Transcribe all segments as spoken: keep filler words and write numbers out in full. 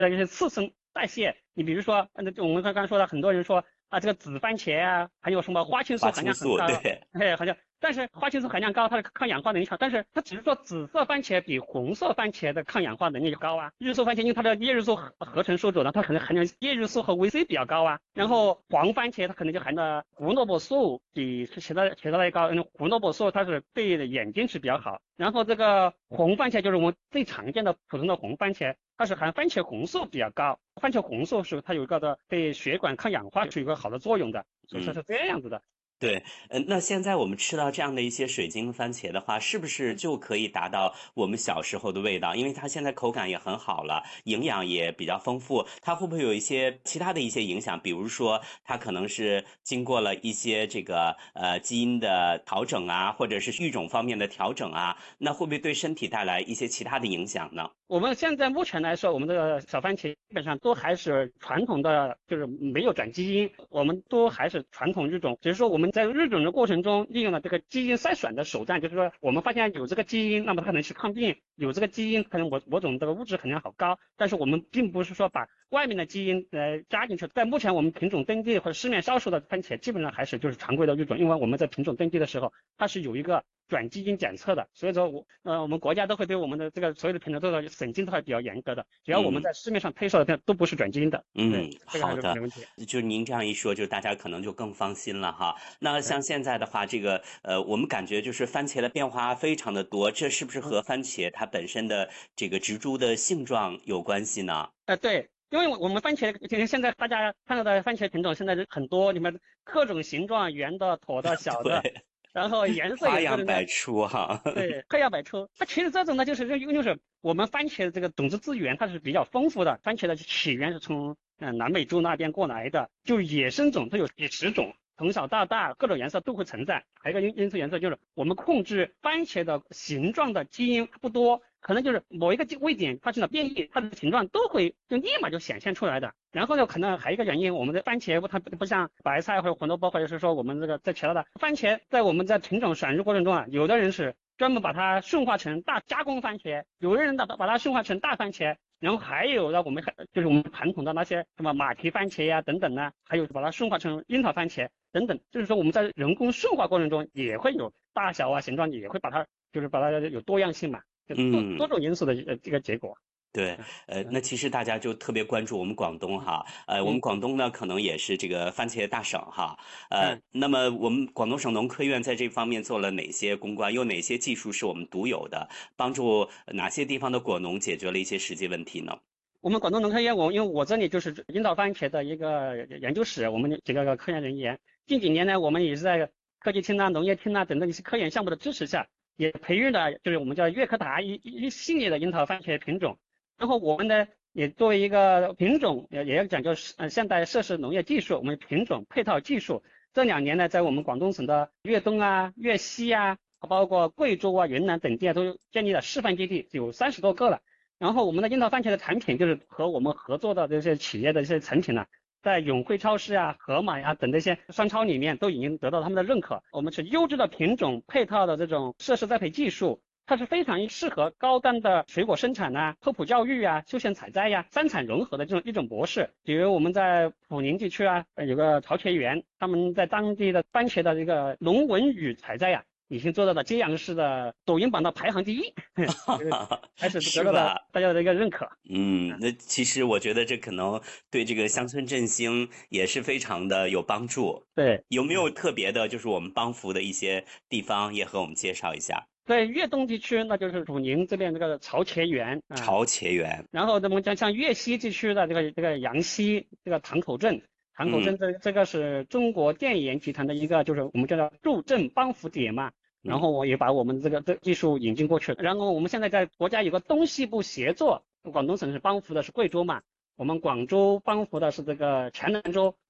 的一些次生代谢。你比如说，呃，我们刚刚说的，很多人说啊，这个紫番茄啊，含有什么花青素花含青素， 量很高， 对， 哎，好像，但是花青素含量高，它的抗氧化能力强，但是它只是说紫色番茄比红色番茄的抗氧化能力高啊。绿色番茄因为它的叶绿素合合成受阻呢，它可能含量叶绿素和维 C 比较高啊。然后黄番茄它可能就含的胡萝卜素比其他其他的高，因为胡萝卜素它是对眼睛是比较好。然后这个红番茄就是我们最常见的普通的红番茄，它是含番茄红素比较高，番茄红素是它有一个的对血管抗氧化是有一个好的作用的，所以它嗯。 是这样子的。 对，呃，那现在我们吃到这样的一些水晶番茄的话，是不是就可以达到我们小时候的味道？因为它现在口感也很好了，营养也比较丰富，它会不会有一些其他的一些影响？比如说，它可能是经过了一些这个呃基因的调整啊，或者是育种方面的调整啊，那会不会对身体带来一些其他的影响呢？ 我们现在目前来说，我们的小番茄基本上都还是传统的，就是没有转基因，我们都还是传统育种，只是说我们在育种的过程中利用了这个基因筛选的手段，就是说我们发现有这个基因，那么它能去抗病，有这个基因可能某某种这个物质含量好高，但是我们并不是说把外面的基因呃加进去。在目前我们品种登记或者市面销售的番茄，基本上还是就是常规的育种，因为我们在品种登记的时候，它是有一个转基因检测的，所以说我呃我们国家都会对我们的这个所有的品种做的审计都还比较严格的，只要我们嗯。 在市面上推售的都不是转基因的，对， 嗯， 这个还好的， 是没问题。 就您这样一说，就大家可能就更放心了哈。那像现在的话，这个呃，我们感觉就是番茄的变化非常的多，这是不是嗯， 和番茄它本身的这个植株的性状有关系呢？ 呃对。因为我们番茄，其实现在大家看到的番茄品种现在是很多，你们各种形状，圆的、椭的、小的， 对， 然后颜色花有各种的， 样百出哈。 对，各样百出。它其实这种呢，就是因为就是我们番茄的这个种子资源它是比较丰富的，番茄的起源是从呃南美洲那边过来的，就野生种它有几十种，从小到大各种颜色都会存在。还有一个因因素颜色就是我们控制番茄的形状的基因不多，可能就是某一个位点发生了变异，它的形状都会就立马就显现出来的。然后呢，可能还有一个原因，我们的番茄它不不像白菜或者红萝卜，或者是说我们这个在其他的番茄，在我们在品种选育过程中啊，有的人是专门把它驯化成大加工番茄，有的人把把它驯化成大番茄，然后还有的我们还就是我们传统的那些什么马蹄番茄呀、等等呢，还有把它驯化成樱桃番茄等等，就是说我们在人工驯化过程中也会有大小啊、形状也会把它就是把它有多样性嘛，就多多嗯。 种因素的呃这个结果。 对，呃，那其实大家就特别关注我们广东哈，呃，我们嗯广东呢可能也是这个番茄大省哈，呃， 嗯。 那么我们广东省农科院在这方面做了哪些攻关？有哪些技术是我们独有的，帮助哪些地方的果农解决了一些实际问题呢？ 我们广东农科院，我因为我这里就是樱桃番茄的一个研究室，我们几个科研人员，近几年呢，我们也是在科技厅啊、农业厅啊等等一些科研项目的支持下，也培育了就是我们叫粤科达一一系列的樱桃番茄品种。然后我们呢，也作为一个品种，也也要讲究呃现代设施农业技术，我们品种配套技术，这两年呢，在我们广东省的粤东啊、粤西啊，包括贵州啊、云南等地啊，都建立了示范基地，有三十多个了。然后我们的樱桃番茄的产品，就是和我们合作的这些企业的一些产品呢，在永辉超市啊、盒马呀等这些商超里面都已经得到他们的认可。我们是优质的品种配套的这种设施栽培技术，它是非常适合高端的水果生产啊、科普教育啊、休闲采摘呀、三产融合的这种一种模式。比如我们在普宁地区啊，呃有个潮茄园，他们在当地的番茄的这个龙纹羽采摘呀、已经做到了揭阳市的抖音榜的排行第一，还是得到了是吧？ 大家的一个认可。 嗯，那其实我觉得这可能对这个乡村振兴也是非常的有帮助。 对， 有没有特别的，就是我们帮扶的一些地方，也和我们介绍一下？ 在粤东地区，那就是普宁这边这个潮茄园啊， 潮茄园， 然后咱们讲像粤西地区的这个这个阳西这个塘口镇，塘口嗯镇这这个是中国电研集团的一个就是我们叫做助镇帮扶点嘛，然嗯。 后我也把我们这个这技术引进过去，然后我们现在在国家有个东西部协作，广东省是帮扶的是贵州嘛，我们广州帮扶的是这个黔南州，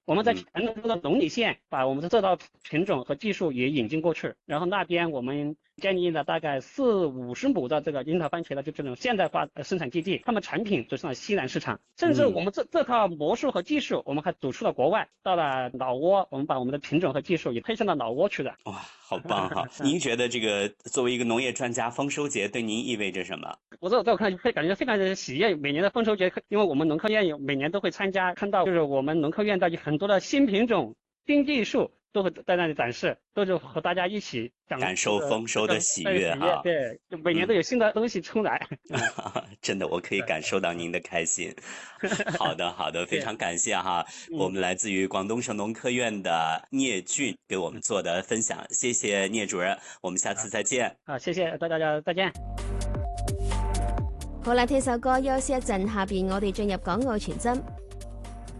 我们在泉州的龙里县把我们的这道品种和技术也引进过去，然后那边我们建立了大概四五十亩的这个樱桃番茄的就这种现代化生产基地，他们产品走上了西南市场，甚至我们这这套模式和技术，我们还走出了国外，到了老挝，我们把我们的品种和技术也配上到老挝去的。 哇，好棒哈！您觉得这个作为一个农业专家，丰收节对您意味着什么？ 我在我看会感觉非常的喜悦。每年的丰收节，因为我们农科院有每年都会参加，看到就是我们农科院的很多的新品种、新技术都会在那里展示，都是和大家一起感受丰收的喜悦哈。 对，就每年都有新的东西出来。 嗯、真的，我可以感受到您的开心。好的，好的，非常感谢哈，我们来自于廣東省農科院的聶俊給我們做的分享，謝謝聶主任，我們下次再見。 啊，謝謝大家，再見。 好啦，聽首歌休息一陣，下邊我哋進入港澳傳真。